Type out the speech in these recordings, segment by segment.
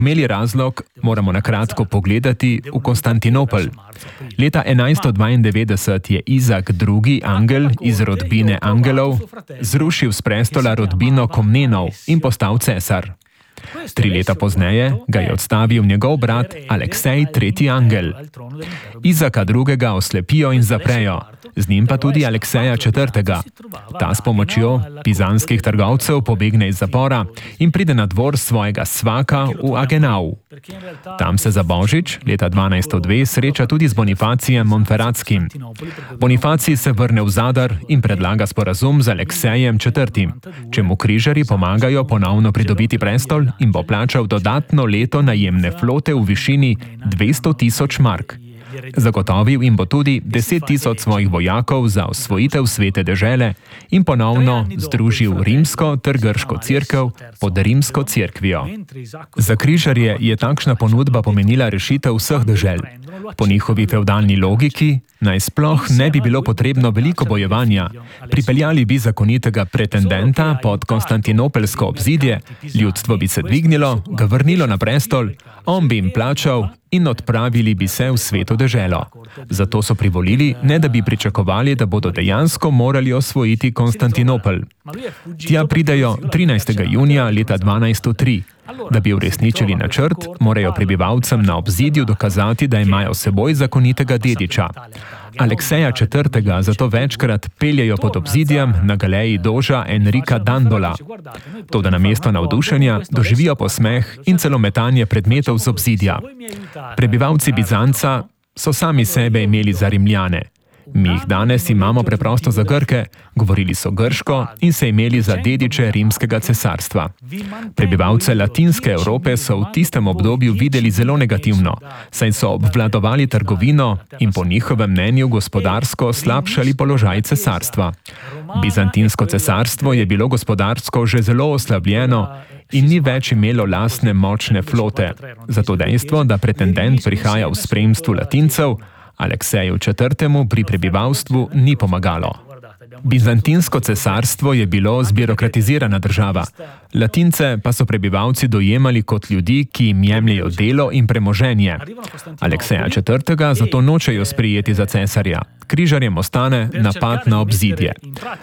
imeli razlog, moramo na kratko pogledati v Konstantinopel. Leta 1192 je Izak II. Angel iz rodbine Angelov zrušil s prestola rodbino Komnenov in postal cesar. 3 leta pozneje ga je odstavil njegov brat Aleksej III. Angel. Izaka II. Oslepijo in zaprejo, z njim pa tudi Alekseja IV. Ta s pomočjo bizanskih trgovcev pobegne iz zapora in pride na dvor svojega svaka v Agenau. Tam se za božič, leta 1202, sreča tudi z Bonifacijem Montferratskim. Bonifacij se vrne v Zadar in predlaga sporazum z Aleksejem IV., če mu križarji pomagajo ponovno pridobiti prestol in bo plačal dodatno leto najemne flote v višini 200.000 mark. Zagotovil jim bo tudi 10.000 svojih vojakov za osvojitev svete dežele in ponovno združil rimsko ter grško cerkev pod rimsko cerkvijo. Za križarje je takšna ponudba pomenila rešitev vseh dežel. Po njihovi fevdalni logiki naj sploh ne bi bilo potrebno veliko bojevanja. Pripeljali bi zakonitega pretendenta pod konstantinopelsko obzidje, ljudstvo bi se dvignilo, ga vrnilo na prestol, on bi jim plačal in odpravili bi se v sveto deželo. Zato so privolili, ne da bi pričakovali, da bodo dejansko morali osvojiti Konstantinopel. Tja pridejo 13. junija leta 1203. Da bi uresničili načrt, morajo prebivalcem na obzidju dokazati, da imajo s seboj zakonitega dediča. Alekseja IV. Zato večkrat peljejo pod obzidjem na galeji doža Enrika Dandola. Toda namesto navdušenja doživijo posmeh in celo metanje predmetov z obzidja. Prebivalci Bizanca so sami sebe imeli za Rimljane. Mi jih danes imamo preprosto za Grke, govorili so grško in se imeli za dediče rimskega cesarstva. Prebivalce latinske Evrope so v tistem obdobju videli zelo negativno, saj so obvladovali trgovino in po njihovem mnenju gospodarsko slabšali položaj cesarstva. Bizantinsko cesarstvo je bilo gospodarsko že zelo oslabljeno in ni več imelo lastne močne flote. Zato dejstvo, da pretendent prihaja v spremstvu Latincev, Alekseju IV. Pri prebivalstvu ni pomagalo. Bizantinsko cesarstvo je bilo zbirokratizirana država. Latince pa so prebivalci dojemali kot ljudi, ki jim jemljejo delo in premoženje. Alekseja IV. Zato nočejo sprijeti za cesarja. Križarjem ostane napad na obzidje.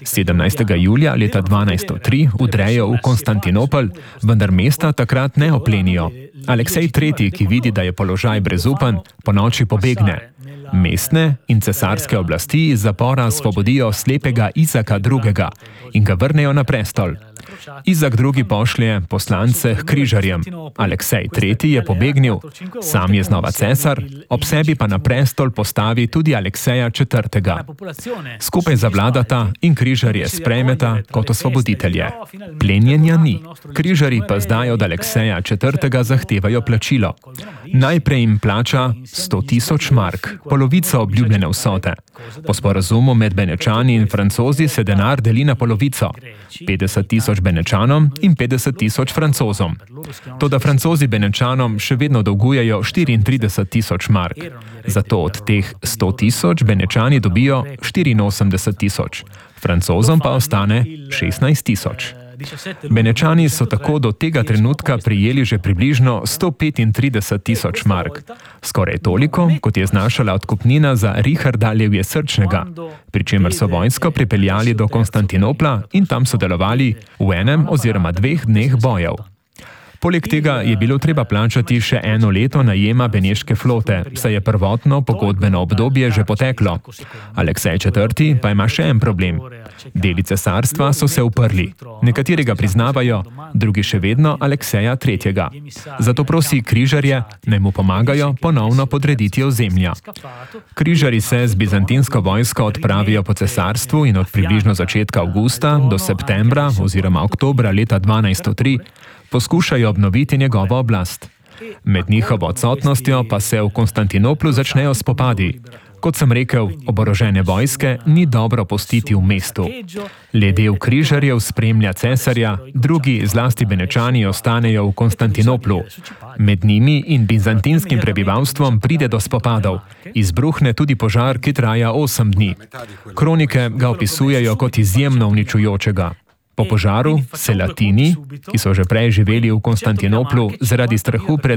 17. julija leta 1203 vdrejo v Konstantinopel, vendar mesta takrat ne oplenijo. Aleksej III., ki vidi, da je položaj brezupen, ponoči pobegne. Mestne in cesarske oblasti iz zapora svobodijo slepega Izaka II. In ga vrnejo na prestol. Izak II. Pošlje poslance k križarjem. Aleksej III. Je pobegnil, sam je znova cesar, ob sebi pa na prestol postavi tudi Alekseja IV. Skupaj zavladata in križarje sprejmeta kot osvoboditelje. Plenjenja ni. Križarji pa zdaj od Alekseja IV. Zahtevajo plačilo. Najprej jim plača 100.000 mark, polovico obljubljene vsote. Po sporazumu med Benečani in Francozi se denar deli na polovico. 50.000 Benečanom in 50.000 Francozom. Toda Francozi Benečanom še vedno dolgujejo 34.000 mark. Zato od teh 100.000 Benečani dobijo 84.000. Francozom pa ostane 16.000. Benečani so tako do tega trenutka prijeli že približno 135.000 mark. Skoraj toliko, kot je znašala odkupnina za Richarda Levje Srčnega, pri čemer so vojsko pripeljali do Konstantinopla in tam sodelovali v enem oziroma 2 dneh bojev. Poleg tega je bilo treba plačati še 1 leto najema beneške flote, saj je prvotno pogodbeno obdobje že poteklo. Aleksej IV. Pa ima še en problem. Deli cesarstva so se uprli. Nekateri ga priznavajo, drugi še vedno Alekseja III. Zato prosi križarje, naj mu pomagajo ponovno podrediti ozemlja. Križarji se z bizantinsko vojsko odpravijo po cesarstvu in od približno začetka avgusta do septembra oziroma oktobra leta 1203 poskušajo obnoviti njegovo oblast. Med njihovo odsotnostjo pa se v Konstantinoplu začnejo spopadi. Kot sem rekel, oborožene vojske ni dobro pustiti v mestu. Le del križarjev spremlja cesarja, drugi, zlasti Benečani, ostanejo v Konstantinoplu. Med njimi in bizantinskim prebivalstvom pride do spopadov. Izbruhne tudi požar, ki traja 8 dni. Kronike ga opisujejo kot izjemno uničujočega. Po požaru se Latini, ki so že prej živeli v Konstantinoplu, zaradi strahu pred